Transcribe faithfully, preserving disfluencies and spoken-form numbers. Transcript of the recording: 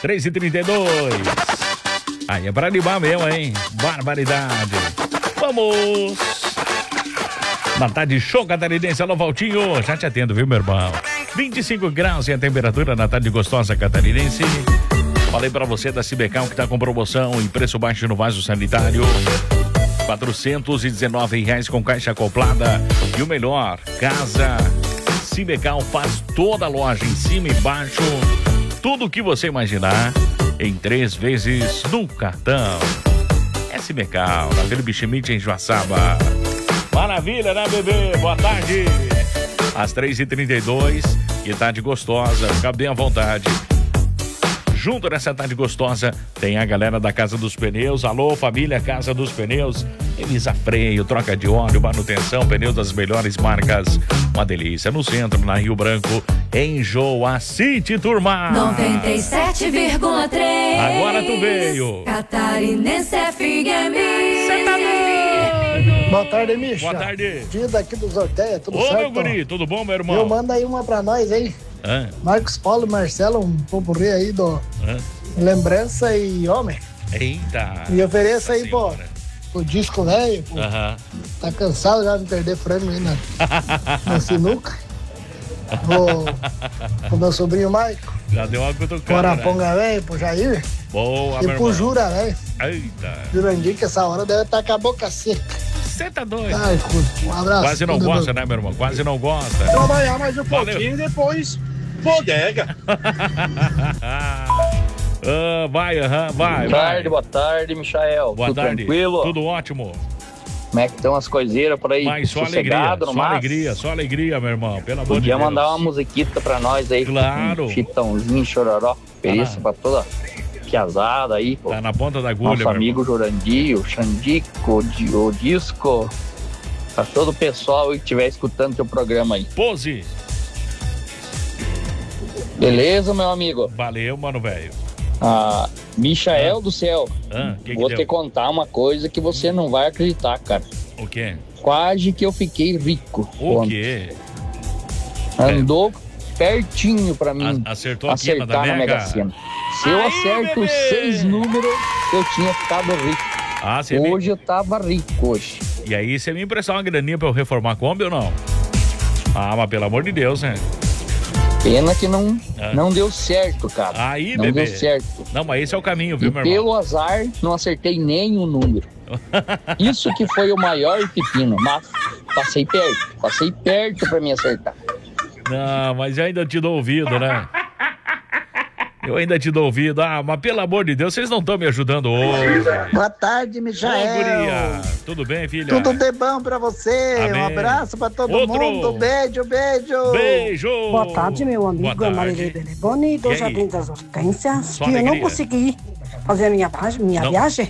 três e trinta e dois. Aí é pra animar mesmo, hein? Barbaridade. Vamos! Na tarde show catarinense, alô Valtinho. Já te atendo, viu, meu irmão? vinte e cinco graus e a temperatura na tarde gostosa catarinense. Falei pra você da Cibecal que tá com promoção em preço baixo no vaso sanitário. quatrocentos e dezenove reais com caixa acoplada. E o melhor, casa Cibecal faz toda a loja em cima e embaixo. Tudo o que você imaginar em três vezes no cartão. É Cibecal, na Felipe Schmidt em Joaçaba. Maravilha, né, bebê? Boa tarde. Às três e trinta e dois. Que tarde gostosa, fica bem à vontade. Junto nessa tarde gostosa tem a galera da Casa dos Pneus. Alô, família Casa dos Pneus. Elisa Freio, troca de óleo, manutenção, pneus das melhores marcas. Uma delícia no centro, na Rio Branco, em Joacite, turma. noventa e sete vírgula três. Agora tu veio. Catarinense F M. Cê tá doido? Boa tarde, Misha. Boa tarde. Dia daqui dos Orteia, tudo Ô, certo? meu guri, tudo bom, meu irmão? Eu mando aí uma pra nós, hein? Hã? Marcos Paulo e Marcelo, um popurrí aí do Hã? Lembrança e Homem. Eita. E ofereça aí, pô, senhora. o disco velho, pô. Aham. Tá cansado já de perder frango aí na, na sinuca. O, o meu sobrinho Maico. Já deu uma cutucada, né? Coraponga velho, pro Jair. Boa, E meu pro irmão. Jura, velho. Eita. Jurandir, que essa hora deve estar com a boca seca. Você tá doido? Ai, curto. Um abraço. Quase não Tudo gosta, bom? né, meu irmão? Quase não gosta. Trabalhar mais um Valeu. pouquinho e depois bodega. Ah, vai, aham, vai, Boa vai. tarde, boa tarde, Michael. Boa Tudo tarde. tranquilo? Tudo ótimo. Como é que estão as coiseiras por aí? Mas só alegria, Sossegado no só mar? alegria, só alegria, meu irmão. Pelo amor de Podia Deus. mandar uma musiquita pra nós aí. Claro. Um chitãozinho, chororó. Perícia pra toda piazada aí. Pô. Tá na ponta da agulha, Nosso meu amigo Jurandir, o Xandico, o Di- o Disco. Pra todo o pessoal aí que estiver escutando teu programa aí. Pose. Beleza, meu amigo? Valeu, mano, velho. Ah, Michael do céu. Ah, que que Vou deu? te contar uma coisa que você não vai acreditar, cara. O quê? Quase que eu fiquei rico. O ontem. quê? Andou pertinho pra mim A- acertou a quina acertar da na Mega? Mega Sena. Se eu Aí, acerto bebê! seis números, eu tinha ficado rico. Ah, você me... Hoje eu tava rico hoje. E aí, você me emprestar uma graninha pra eu reformar a Kombi ou não? Ah, mas pelo amor de Deus, né? Pena que não, Ah. não deu certo, cara. Aí, não bebê. deu certo. Não, mas esse é o caminho, viu, E meu irmão? pelo azar, não acertei nenhum número. Isso que foi o maior pepino, mas passei perto. Passei perto pra me acertar. Não, mas eu ainda te dou ouvido, né? Eu ainda te dou ouvido. Ah, mas pelo amor de Deus, vocês não estão me ajudando hoje. Boa tarde, Ô, Michael. guria. Tudo bem, filha? Tudo de bom pra você. Amém. Um abraço pra todo Outro. mundo. Beijo, beijo. Beijo! Boa tarde, meu amigo. Boa tarde. Marilei Beneboni, do E aí? Jardim das Hortênsias. Só Que eu não alegria. consegui fazer a minha, viagem- minha Não. viagem.